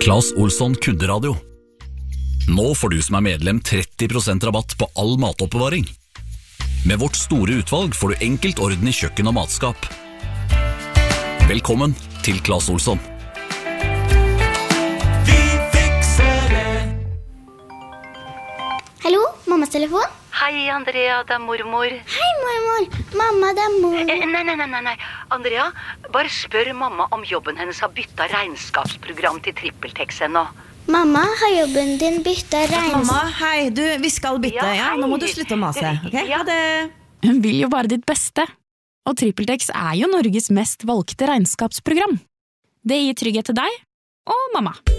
Claes Olsson kunderadio. Nå får du som medlem 30% rabatt på all matoppbevaring. Med vårt store utvalg får du enkelt orden I kjøkken og matskap. Velkommen til Claes Olsson. Vi fikser det. Hallo, mammas telefon? Hei, Andrea, det mormor. Hei, mormor. Mamma, det mor. Nei. Andrea, bare spør mamma om jobben hennes har byttet regnskapsprogram til TrippelTex ennå. Mamma, har jobben din byttet Mamma, hei, vi skal bytte, Ja, nå må du hei. slutte å mase, ok? Ja. Ha det. Hun vil jo bare ditt beste. Og TrippelTex jo Norges mest valgte regnskapsprogram. Det gir trygghet til deg og mamma.